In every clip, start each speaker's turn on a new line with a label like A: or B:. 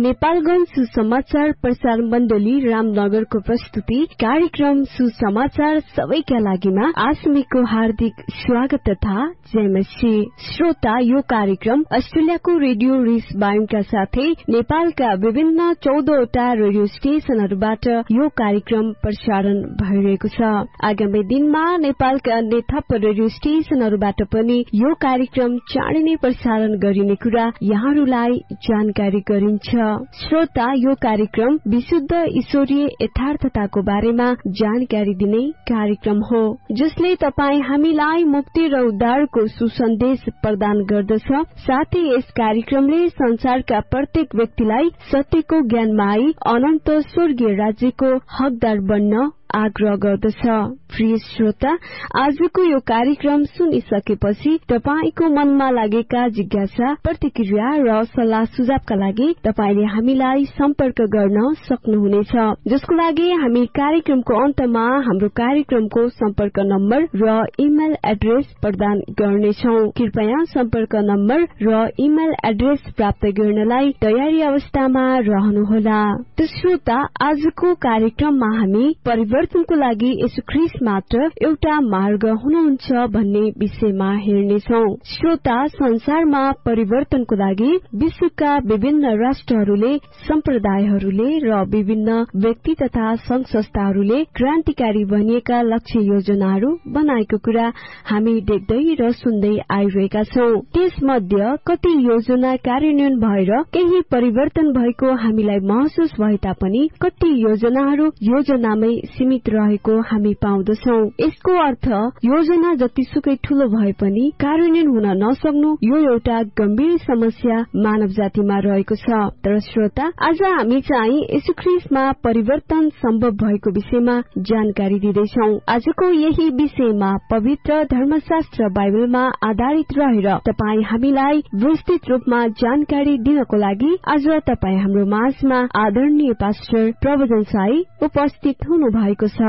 A: नेपालगञ्ज सुसमाचार प्रसार मण्डली रामनगरको प्रस्तुति कार्यक्रम सुसमाचार सबैका लागिमा आसमीको हार्दिक स्वागत तथा जयमसी। श्रोता, यो कार्यक्रम अस्ट्रेलियाको रेडियो रिस बायुका साथै नेपालका विभिन्न 14वटा रेडियो स्टेशनहरूबाट यो कार्यक्रम प्रसारण भइरहेको छ। आगामी दिनमा नेपालका अन्य थप रेडियो स्टेशनहरूबाट पनि यो कार्यक्रम चाँडै नै प्रसारण गरिने कुरा यहाँहरूलाई जानकारी गरिन्छ। श्रोता, यो कार्यक्रम विशुद्ध ईश्वरीय यथार्थताको बारेमा जानकारी दिने कार्यक्रम हो, जसले तपाई हामीलाई मुक्ति र उद्धारको सुसन्देश प्रदान गर्दछ। साथै यस कार्यक्रमले संसारका प्रत्येक व्यक्तिलाई सत्यको ज्ञानमा आई अनन्त स्वर्गीय राज्यको हकदार बन्न आग्रह गर्दछ। प्रिय श्रोता, आजको यो कार्यक्रम सुनिसकेपछि तपाईको मनमा लागेका जिज्ञासा, प्रतिक्रिया र सल्लाह सुझावका लागि तपाईले हामीलाई सम्पर्क गर्न सक्नुहुनेछ, जसको लागि हामी कार्यक्रमको अन्तमा हाम्रो कार्यक्रमको सम्पर्क नम्बर र इमेल एड्रेस प्रदान गर्नेछौं। कृपया सम्पर्क नम्बर र इमेल एड्रेस प्राप्त गर्नलाई तयारी अवस्थामा रहनुहोला। त श्रोता, आजको कार्यक्रममा हामी परिवर्तनको लागि येशू ख्रीष्ट मात्र एउटा मार्ग हुनुहुन्छ भन्ने विषयमा हेर्नेछौं। श्रोता, संसारमा परिवर्तनको लागि विश्वका विभिन्न राष्ट्रहरूले, सम्प्रदायहरूले र विभिन्न व्यक्ति तथा संघ संस्थाहरूले क्रान्तिकारी भनिएका लक्ष्य योजनाहरू बनाएको कुरा हामी देख्दै र सुन्दै आइरहेका छौं। त्यसमध्ये कति योजना कार्यान्वयन भएर केही परिवर्तन भएको हामीलाई महसुस भए तापनि कति योजनाहरू योजनामै सीमित रहेको हामी पाउँदछौं। यसको अर्थ योजना जतिसुकै ठूलो भए पनि कार्यान्वयन हुन नसक्नु यो एउटा गम्भीर समस्या मानव जातिमा रहेको छ। तर श्रोता, आज हामी चाहिँ येशू ख्रीष्टमा परिवर्तन सम्भव भएको विषयमा जानकारी दिँदैछौं। आजको यही विषयमा पवित्र धर्मशास्त्र बाइबलमा आधारित रहेर तपाई हामीलाई विस्तृत रूपमा जानकारी दिनको लागि आज तपाई हाम्रो माझमा आदरणीय पास्टर प्रवचन साई उपस्थित हुनु भएको छ।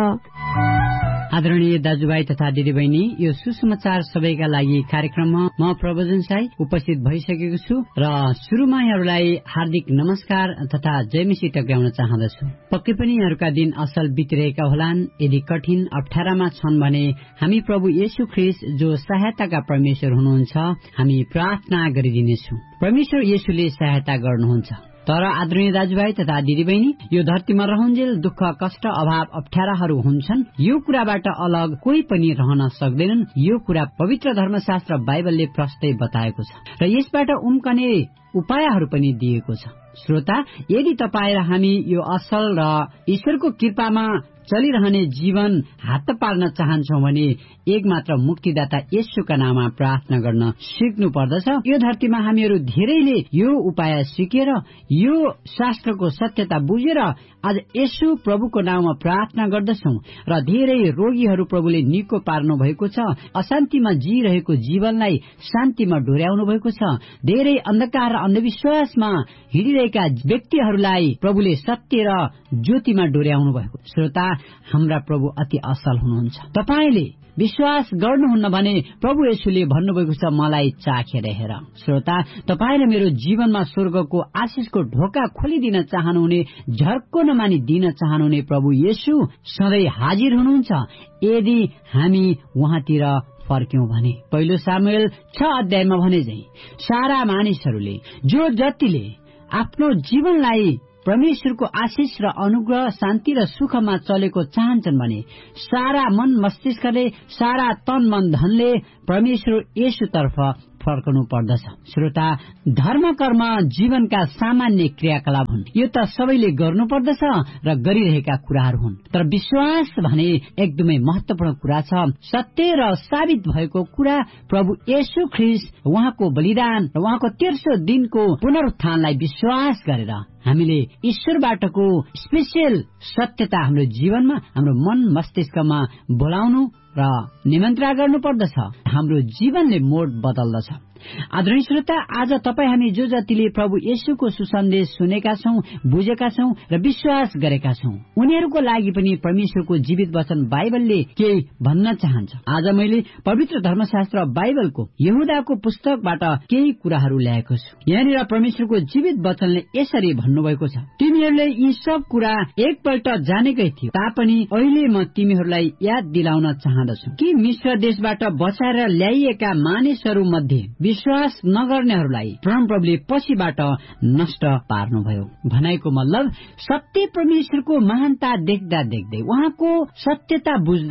B: आदरणीय दाजुभाइ तथा दिदीबहिनी, यो सुसमाचार सबैका लागि कार्यक्रममा म प्रवचन साई उपस्थित भइसकेको छु र सुरुमा यहाँहरूलाई हार्दिक नमस्कार तथा जयमसी टक्राउन चाहदछु। पक्कै पनि यहाँहरूका दिन असल बितिरहेका होलान्। यदि कठिन अप्ठ्यारामा छन् भने हामी प्रभु येशू ख्रीष्ट जो सहायताका परमेश्वर हुनुहुन्छ, हामी प्रार्थना गरिदिनेछौँ। परमेश्वर येशूले सहायता गर्नुहुन्छ। तर आदरणीय दाजुभाइ तथा दिदीबहिनी, यो धरतीमा रहन्जेल दुःख, कष्ट, अभाव, अप्ठ्याराहरू हुन्छन्। यो कुराबाट अलग कोही पनि रहन सक्दैनन्। यो कुरा पवित्र धर्मशास्त्र बाइबलले प्रस्तै बताएको छ र यसबाट उम्कने उपायहरू पनि दिएको छ। श्रोता, यदि तपाईँ र हामी यो असल र ईश्वरको कृपामा चलिरहने जीवन हात पार्न चाहन्छौ भने एकमात्र मुक्तिदाता येशूका नाममा प्रार्थना गर्न सिक्नु पर्दछ। यो धरतीमा हामीहरू धेरैले यो उपाय सिकेर यो शास्त्रको सत्यता बुझेर आज येशू प्रभुको नाममा प्रार्थना गर्दछौं र धेरै रोगीहरू प्रभुले निको पार्नु भएको छ। अशान्तिमा जिरहेको जीवनलाई शान्तिमा डोर्याउनु भएको छ। धेरै अन्धकार र अन्धविश्वासमा हिँडिरहेका व्यक्तिहरूलाई प्रभुले सत्य र ज्योतिमा डोर्याउनु भएको। श्रोता, हाम्रा प्रभु अति असल हुनुहुन्छ। तपाईले विश्वास गर्नुहुन्न भने प्रभु येशूले भन्नुभएको छ, मलाई चाखेर हेर। श्रोता, तपाईँ र मेरो जीवनमा स्वर्गको आशिषको ढोका खोलिदिन चाहनुहुने, झर्को नमानी दिन चाहनुहुने प्रभु येशू सधैँ हाजिर हुनुहुन्छ यदि हामी उहाँतिर फर्क्यौं भने। पहिलो सामुएल 6 अध्यायमा भने झै सारा मानिसहरूले जो जतिले आफ्नो जीवनलाई परमेश्वरको आशिष र अनुग्रह, शान्ति र सुखमा चलेको चाहन्छन् भने सारा मन मस्तिष्कले, सारा तन मन धनले परमेश्वर येशूतर्फ फर्कनु पर्दछ। श्रोता, धर्म कर्म जीवनका सामान्य क्रियाकलाप हुन्। यो त सबैले गर्नु पर्दछ र गरिरहेका कुराहरू हुन्। तर विश्वास भने एकदमै महत्वपूर्ण कुरा छ। सत्य र साबित भएको कुरा प्रभु येशू ख्रीष्ट, उहाँको बलिदान र उहाँको तेस्रो दिनको पुनरुत्थानलाई विश्वास गरेर हामीले ईश्वरबाटको स्पेशल सत्यता हाम्रो जीवनमा, हाम्रो मन मस्तिष्कमा बोलाउनु र निमन्त्रणा गर्नु पर्दछ। हाम्रो जीवनले मोड बदल्दछ। आदरणीय श्रोता, आज तपाईँ हामी जो जतिले प्रभु येशूको सुसन्देश सुनेका छौं, बुझेका छौं र विश्वास गरेका छौं, उनीहरूको लागि पनि परमेश्वरको जीवित वचन बाइबलले केही भन्न चाहन्छ। आज मैले पवित्र धर्मशास्त्र बाइबलको यहूदाको पुस्तकबाट केही कुराहरू ल्याएको छु। यहाँनिर परमेश्वरको जीवित वचनले यसरी भन्नुभएको छ, तिमीहरूले यी सब कुरा एकपल्ट जानेकै थियो, तापनि अहिले म तिमीहरूलाई याद दिलाउन चाहदछु कि मिश्र देशबाट बचाएर ल्याइएका मानिसहरू मध्ये विश्वास नगर्नेहरूलाई परमप्रभुले पछिबाट नष्ट पार्नुभयो। भनाइको मतलब सत्य परमेश्वरको महानता देख्दा देख्दै, उहाँको सत्यता बुझ्दा